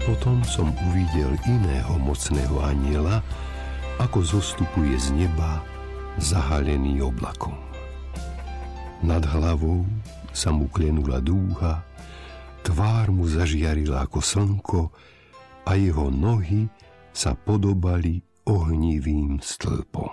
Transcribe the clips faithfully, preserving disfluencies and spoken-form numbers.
Potom som uvidel iného mocného anjela, ako zostupuje z neba, zahalený oblakom. Nad hlavou sa mu klenula dúha, tvár mu zažiarila ako slnko a jeho nohy sa podobali ohnivým stĺpom.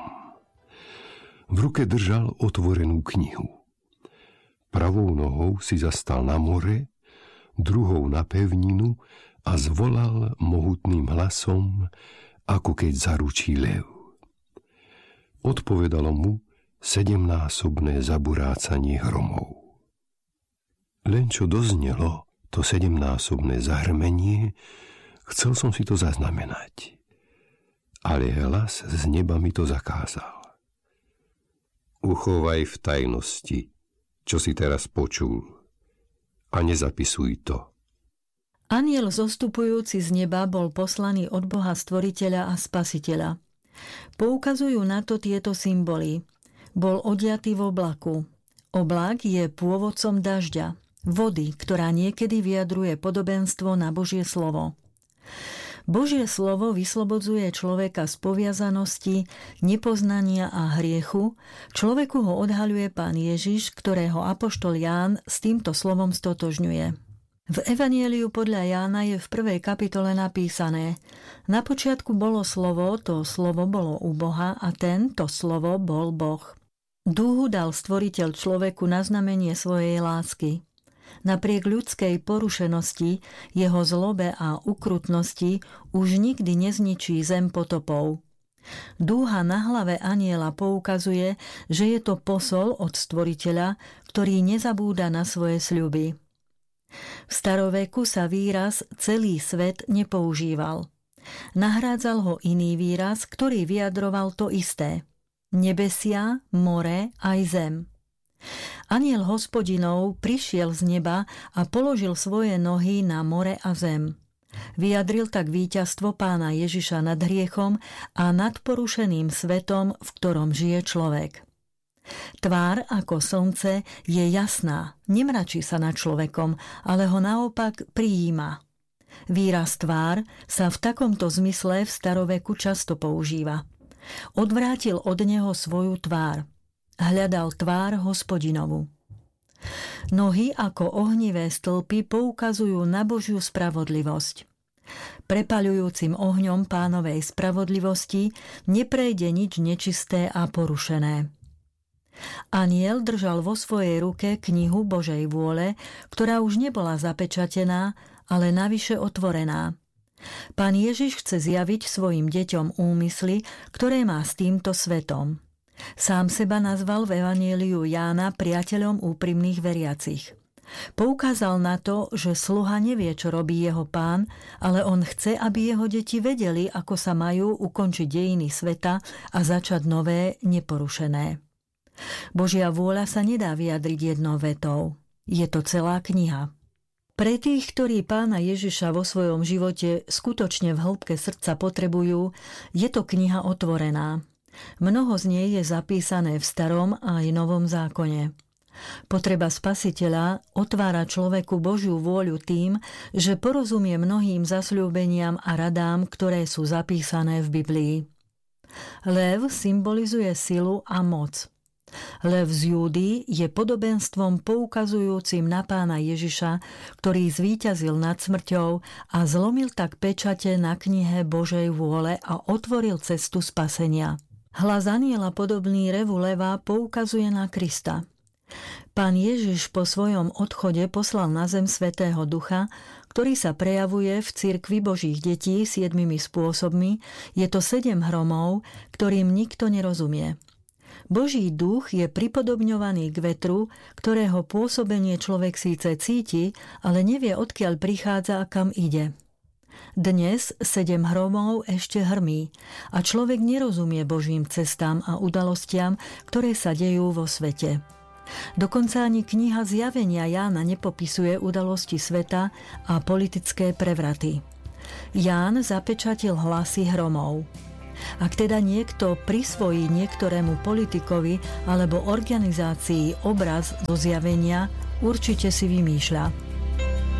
V ruke držal otvorenú knihu. Pravou nohou si zastal na more, druhou na pevninu a zvolal mohutným hlasom, ako keď zaručí lev. Odpovedalo mu sedemnásobné zaburácanie hromov. Len čo doznelo to sedemnásobné zahrmenie, chcel som si to zaznamenať. Ale hlas z neba mi to zakázal. Uchovaj v tajnosti, čo si teraz počul, a nezapisuj to. Anjel zostupujúci z neba bol poslaný od Boha Stvoriteľa a Spasiteľa. Poukazujú na to tieto symboly. Bol odiatý v oblaku. Oblak je pôvodcom dažďa, vody, ktorá niekedy vyjadruje podobenstvo na Božie slovo. Božie slovo vyslobodzuje človeka z poviazanosti, nepoznania a hriechu. Človeku ho odhaľuje Pán Ježiš, ktorého apoštol Ján s týmto slovom stotožňuje. V Evanjeliu podľa Jána je v prvej kapitole napísané: Na počiatku bolo slovo, to slovo bolo u Boha a tento slovo bol Boh. Dúhu dal Stvoriteľ človeku na znamenie svojej lásky. Napriek ľudskej porušenosti, jeho zlobe a ukrutnosti už nikdy nezničí zem potopou. Dúha na hlave anjela poukazuje, že je to posol od Stvoriteľa, ktorý nezabúda na svoje sľuby. V staroveku sa výraz celý svet nepoužíval. Nahrádzal ho iný výraz, ktorý vyjadroval to isté. Nebesia, more aj zem. Anjel Hospodinov prišiel z neba a položil svoje nohy na more a zem. Vyjadril tak víťazstvo Pána Ježiša nad hriechom a nad porušeným svetom, v ktorom žije človek. Tvár ako slnce je jasná, nemračí sa nad človekom, ale ho naopak prijíma. Výraz tvár sa v takomto zmysle v staroveku často používa. Odvrátil od neho svoju tvár. Hľadal tvár Hospodinovu. Nohy ako ohnivé stĺpy poukazujú na Božiu spravodlivosť. Prepaľujúcim ohňom Pánovej spravodlivosti neprejde nič nečisté a porušené. Anjel držal vo svojej ruke knihu Božej vôle, ktorá už nebola zapečatená, ale navyše otvorená. Pán Ježiš chce zjaviť svojim deťom úmysly, ktoré má s týmto svetom. Sám seba nazval v Evanjeliu Jána priateľom úprimných veriacich. Poukázal na to, že sluha nevie, čo robí jeho pán, ale on chce, aby jeho deti vedeli, ako sa majú ukončiť dejiny sveta a začať nové, neporušené. Božia vôľa sa nedá vyjadriť jednou vetou. Je to celá kniha. Pre tých, ktorí Pána Ježiša vo svojom živote skutočne v hĺbke srdca potrebujú, je to kniha otvorená. Mnoho z nej je zapísané v starom a aj novom zákone. Potreba Spasiteľa otvára človeku Božiu vôľu tým, že porozumie mnohým zasľúbeniam a radám, ktoré sú zapísané v Biblii. Lev symbolizuje silu a moc. Lev z Júdy je podobenstvom poukazujúcim na Pána Ježiša, ktorý zvíťazil nad smrťou a zlomil tak pečate na knihe Božej vôle a otvoril cestu spasenia. Hlas anjela podobný revu leva poukazuje na Krista. Pán Ježiš po svojom odchode poslal na zem Svätého Ducha, ktorý sa prejavuje v cirkvi Božích detí siedmimi spôsobmi. Je to sedem hromov, ktorým nikto nerozumie. Boží duch je pripodobňovaný k vetru, ktorého pôsobenie človek síce cíti, ale nevie, odkiaľ prichádza a kam ide. Dnes sedem hromov ešte hrmí a človek nerozumie Božím cestám a udalostiam, ktoré sa dejú vo svete. Dokonca ani kniha Zjavenia Jána nepopisuje udalosti sveta a politické prevraty. Ján zapečatil hlasy hromov. Ak teda niekto prisvojí niektorému politikovi alebo organizácii obraz do zjavenia, určite si vymýšľa.